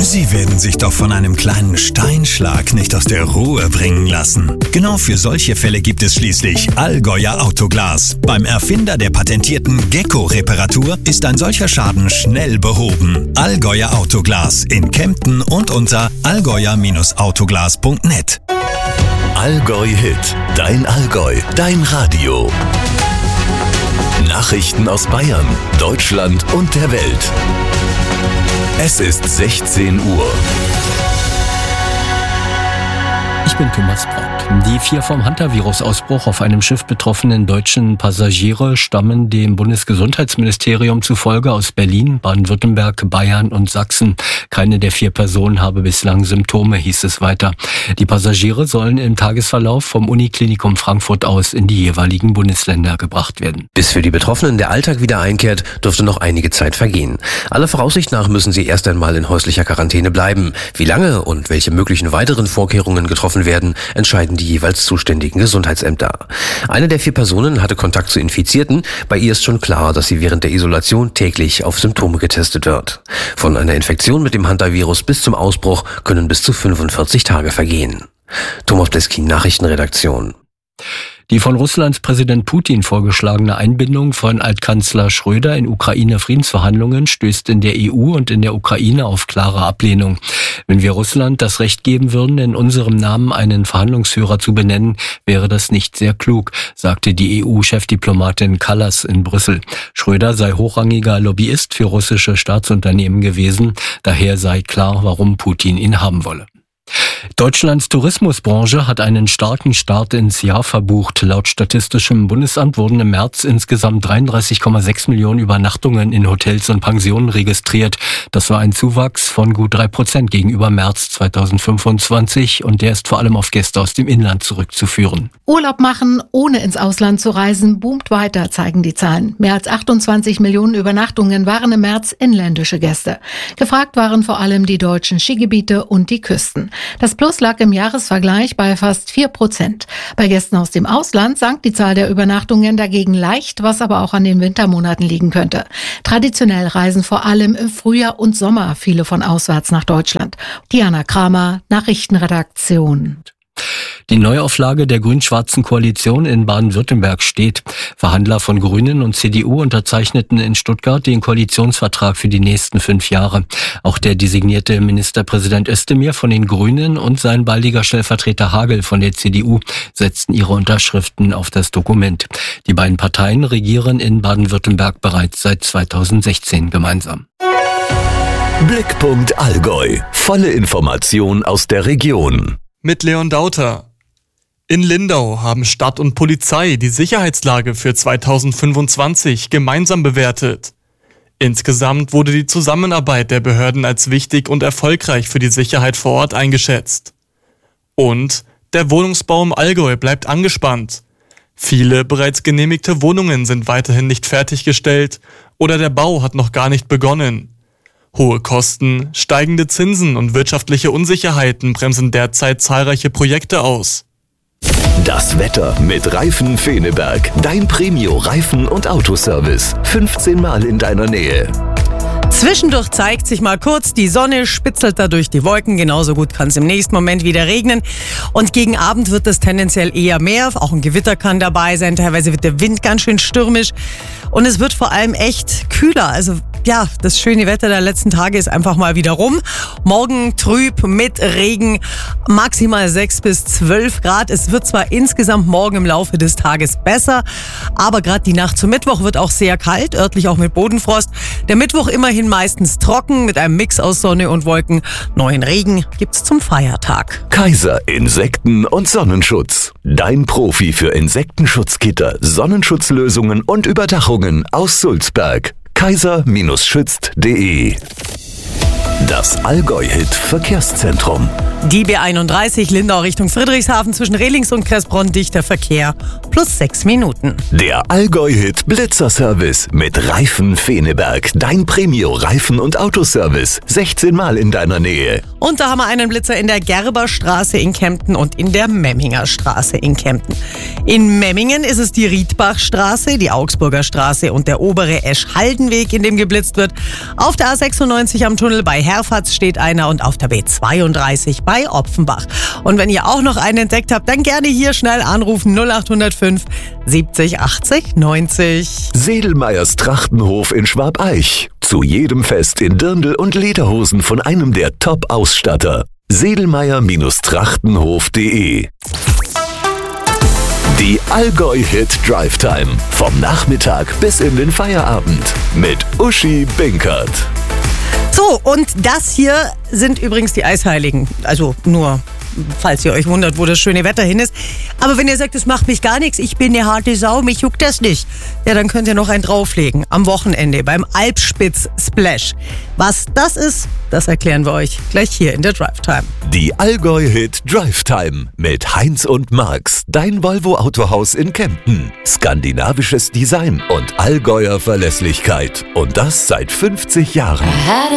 Sie werden sich doch von einem kleinen Steinschlag nicht aus der Ruhe bringen lassen. Genau für solche Fälle gibt es schließlich Allgäuer Autoglas. Beim Erfinder der patentierten Gecko-Reparatur ist ein solcher Schaden schnell behoben. Allgäuer Autoglas in Kempten und unter allgäuer-autoglas.net. Allgäu Hit, dein Allgäu, dein Radio. Nachrichten aus Bayern, Deutschland und der Welt. Es ist 16 Uhr. Ich bin Thomas Brandt. Die 4 vom Hantavirus-Ausbruch auf einem Schiff betroffenen deutschen Passagiere stammen dem Bundesgesundheitsministerium zufolge aus Berlin, Baden-Württemberg, Bayern und Sachsen. Keine der 4 Personen habe bislang Symptome, hieß es weiter. Die Passagiere sollen im Tagesverlauf vom Uniklinikum Frankfurt aus in die jeweiligen Bundesländer gebracht werden. Bis für die Betroffenen der Alltag wieder einkehrt, dürfte noch einige Zeit vergehen. Aller Voraussicht nach müssen sie erst einmal in häuslicher Quarantäne bleiben. Wie lange und welche möglichen weiteren Vorkehrungen getroffen werden, entscheiden die jeweils zuständigen Gesundheitsämter. Eine der 4 Personen hatte Kontakt zu Infizierten. Bei ihr ist schon klar, dass sie während der Isolation täglich auf Symptome getestet wird. Von einer Infektion mit dem Hantavirus bis zum Ausbruch können bis zu 45 Tage vergehen. Thomas Bleskin, Nachrichtenredaktion. Die von Russlands Präsident Putin vorgeschlagene Einbindung von Altkanzler Schröder in Ukraine-Friedensverhandlungen stößt in der EU und in der Ukraine auf klare Ablehnung. Wenn wir Russland das Recht geben würden, in unserem Namen einen Verhandlungsführer zu benennen, wäre das nicht sehr klug, sagte die EU-Chefdiplomatin Kallas in Brüssel. Schröder sei hochrangiger Lobbyist für russische Staatsunternehmen gewesen, daher sei klar, warum Putin ihn haben wolle. Deutschlands Tourismusbranche hat einen starken Start ins Jahr verbucht. Laut Statistischem Bundesamt wurden im März insgesamt 33,6 Millionen Übernachtungen in Hotels und Pensionen registriert. Das war ein Zuwachs von gut 3% gegenüber März 2025 und der ist vor allem auf Gäste aus dem Inland zurückzuführen. Urlaub machen, ohne ins Ausland zu reisen, boomt weiter, zeigen die Zahlen. Mehr als 28 Millionen Übernachtungen waren im März inländische Gäste. Gefragt waren vor allem die deutschen Skigebiete und die Küsten. Das Plus lag im Jahresvergleich bei fast 4%. Bei Gästen aus dem Ausland sank die Zahl der Übernachtungen dagegen leicht, was aber auch an den Wintermonaten liegen könnte. Traditionell reisen vor allem im Frühjahr und Sommer viele von auswärts nach Deutschland. Diana Kramer, Nachrichtenredaktion. Die Neuauflage der grün-schwarzen Koalition in Baden-Württemberg steht. Verhandler von Grünen und CDU unterzeichneten in Stuttgart den Koalitionsvertrag für die nächsten 5 Jahre. Auch der designierte Ministerpräsident Özdemir von den Grünen und sein baldiger Stellvertreter Hagel von der CDU setzten ihre Unterschriften auf das Dokument. Die beiden Parteien regieren in Baden-Württemberg bereits seit 2016 gemeinsam. Blickpunkt Allgäu. Volle Information aus der Region. Mit Leon Dauter. In Lindau haben Stadt und Polizei die Sicherheitslage für 2025 gemeinsam bewertet. Insgesamt wurde die Zusammenarbeit der Behörden als wichtig und erfolgreich für die Sicherheit vor Ort eingeschätzt. Und der Wohnungsbau im Allgäu bleibt angespannt. Viele bereits genehmigte Wohnungen sind weiterhin nicht fertiggestellt oder der Bau hat noch gar nicht begonnen. Hohe Kosten, steigende Zinsen und wirtschaftliche Unsicherheiten bremsen derzeit zahlreiche Projekte aus. Das Wetter mit Reifen Feneberg. Dein Premio-Reifen- und Autoservice. 15 Mal in deiner Nähe. Zwischendurch zeigt sich mal kurz, die Sonne spitzelt da durch die Wolken. Genauso gut kann es im nächsten Moment wieder regnen. Und gegen Abend wird es tendenziell eher mehr. Auch ein Gewitter kann dabei sein. Teilweise wird der Wind ganz schön stürmisch. Und es wird vor allem echt kühler. Also ja, das schöne Wetter der letzten Tage ist einfach mal wieder rum. Morgen trüb mit Regen, maximal 6 bis 12 Grad. Es wird zwar insgesamt morgen im Laufe des Tages besser, aber gerade die Nacht zum Mittwoch wird auch sehr kalt, örtlich auch mit Bodenfrost. Der Mittwoch immerhin meistens trocken mit einem Mix aus Sonne und Wolken. Neuen Regen gibt's zum Feiertag. Kaiser Insekten- und Sonnenschutz. Dein Profi für Insektenschutzgitter, Sonnenschutzlösungen und Überdachungen aus Sulzberg. kaiser-schützt.de. Das Allgäu-Hit Verkehrszentrum. Die B31 Lindau Richtung Friedrichshafen zwischen Rehlings und Kressbronn dichter Verkehr plus 6 Minuten. Der Allgäu-Hit Blitzer-Service mit Reifen Feneberg. Dein Premio-Reifen- und Autoservice. 16 Mal in deiner Nähe. Und da haben wir einen Blitzer in der Gerberstraße in Kempten und in der Memminger Straße in Kempten. In Memmingen ist es die Riedbachstraße, die Augsburger Straße und der obere Esch-Haldenweg, in dem geblitzt wird. Auf der A96 am Tunnel bei Herfatz steht einer und auf der B32 bei Opfenbach. Und wenn ihr auch noch einen entdeckt habt, dann gerne hier schnell anrufen 0805 70 80 90. Sedelmeyers Trachtenhof in Schwabeich. Zu jedem Fest in Dirndl und Lederhosen von einem der Top-Ausstatter. Sedelmeyer-Trachtenhof.de. Die Allgäu-Hit Drive Time. Vom Nachmittag bis in den Feierabend. Mit Uschi Binkert. So, und das hier sind übrigens die Eisheiligen. Also nur, falls ihr euch wundert, wo das schöne Wetter hin ist. Aber wenn ihr sagt, das macht mich gar nichts, ich bin eine harte Sau, mich juckt das nicht. Ja, dann könnt ihr noch einen drauflegen. Am Wochenende beim Alpspitz Splash. Was das ist, das erklären wir euch gleich hier in der Drive Time. Die Allgäu-Hit Drive Time mit Heinz und Marx. Dein Volvo-Autohaus in Kempten. Skandinavisches Design und Allgäuer Verlässlichkeit. Und das seit 50 Jahren.